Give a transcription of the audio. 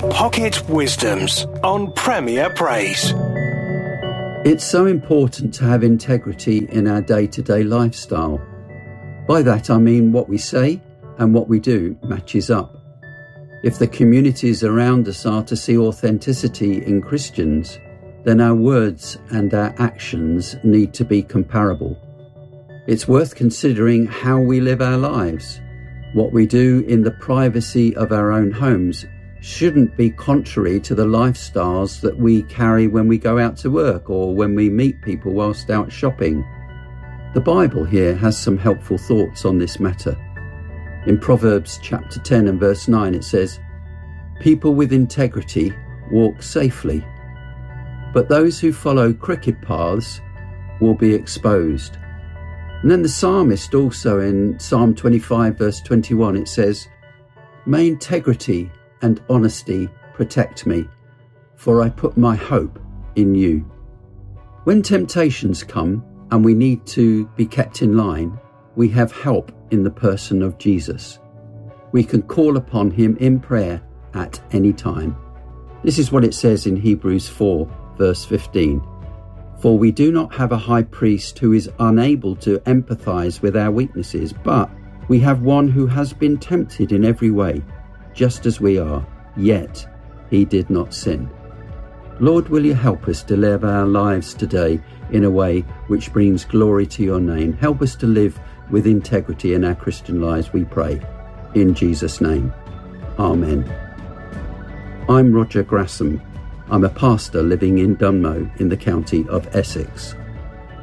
Pocket Wisdoms on Premier Praise. It's so important to have integrity in our day-to-day lifestyle. By that I mean what we say and what we do matches up. If the communities around us are to see authenticity in Christians, then our words and our actions need to be comparable. It's worth considering how we live our lives. What we do in the privacy of our own homes shouldn't be contrary to the lifestyles that we carry when we go out to work or when we meet people whilst out shopping. The Bible here has some helpful thoughts on this matter. In Proverbs chapter 10 and verse 9 it says, "People with integrity walk safely, but those who follow crooked paths will be exposed." And then the psalmist also in Psalm 25 verse 21 it says, "May integrity and honesty protect me, for I put my hope in you." When temptations come and we need to be kept in line, we have help in the person of Jesus. We can call upon him in prayer at any time. This is what it says in Hebrews 4 verse 15. "For we do not have a high priest who is unable to empathize with our weaknesses, but we have one who has been tempted in every way, just as we are, yet he did not sin." Lord, will you help us to live our lives today in a way which brings glory to your name? Help us to live with integrity in our Christian lives, we pray. In Jesus' name, Amen. I'm Roger Grassam. I'm a pastor living in Dunmow in the county of Essex.